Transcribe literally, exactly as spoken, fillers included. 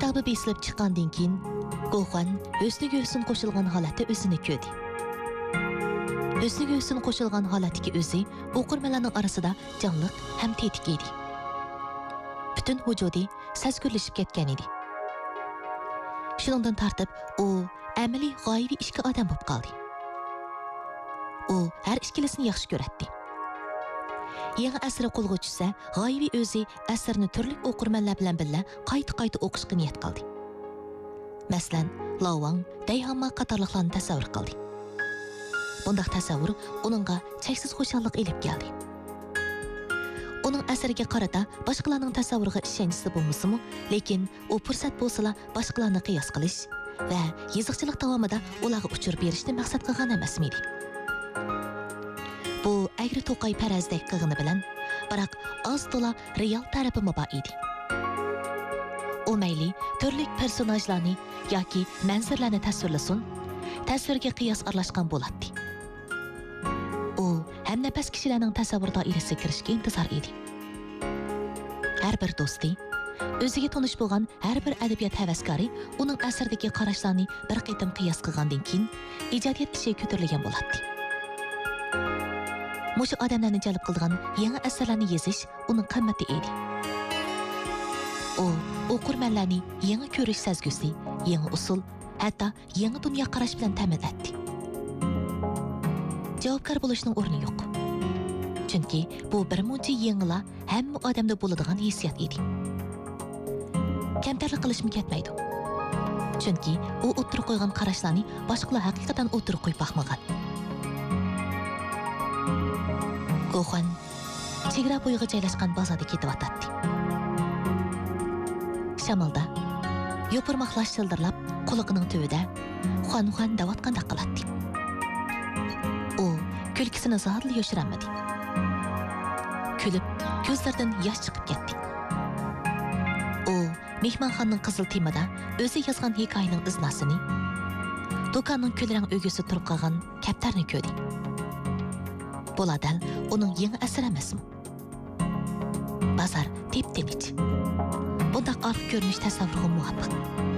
Kitabi besilib chiqqandan keyin Goxan husniga husn qo'shilgan holatda o'zini ko'rdi. Husniga husn qo'shilgan holatdagi o'zi o'qirmanlarning orasida jonliq ham tetik edi. Butun vujudi sazgurlashib ketgan edi. Shuningdan tartib u amaliy g'oyaviy ishga odam bo'lib qoldi. U har ikkilisini yaxshi ko'radi. Yangi asri qo'lga tushsa, g'oyaviy o'zi asrni turli o'qirmanlar bilan birga qayta-qayta o'qishga niyat qildi. Masalan, Lavang, Dayhamma qatorliqlarni tasavvur qildi. Bundaq tasavvur uningga cheksiz xushallik elib keldi. Uning asariga qarata boshqalarning tasavvuriga ishonchisi bo'lmasa-mu, lekin u fursat bo'lsa-la boshqalarni qiyos qilish va yiziqchilik davomida ularga uchur berishni maqsad qilgan emas edi. Bu agri to'qay parazdek qilg'ini bilan, biroq oz-to'la real tarafi bor edi. U mayli turli personajlarni yoki manzarlarni tasvirlasin, tasvirga qiyos aralashgan bo'ladi. U ham nafas kishilarning tasavvur doirasiga kirishga intizor edi. Har bir do'sti, o'ziga tonish bo'lgan har bir adabiyot havaskori uning asardagi qarashlarni bir qitim qiyos qilgandan keyin ijodiyat ichiga ko'tarilgan bo'ladi. Mushu odamlarni jalb qilgan yangi asarlarni yozish uning qimmati edi. U o'qirmanlarni yangi ko'rish sezgusi, yangi usul, hatto yangi dunyo qarash bilan ta'minlatdi. Javobgar bo'lishning o'rni yo'q. Chunki bu bir muncha yangilar hamma odamda bo'ladigan hissiyat edi. Kamtarlik qilishmi ketmaydi. Chunki u o'tirib qo'ygan qarashlarni boshqalar haqiqatan o'tirib qo'yib baxmagan. Goxan chegara bo'yiga joylashgan bozorda ketib o'tadi. Shamolda yo'pirmoqlar shildirlab quloqining tubida xon-xon davatganda qiladi. U kulkisini zodli yoshirmadi. Kulib, ko'zlaridan yosh chiqib ketdi. U mehmonxonaning qizil temada o'zi yozgan hikoyaning iznasini, do'konning kulrang o'g'isi turib qolgan kaptarni ko'rdi. Bo'ladal uning yangi asari emasmi? Bozor tep-tinch. Bundaq orqa ko'rinish tasavvurga muvofiq.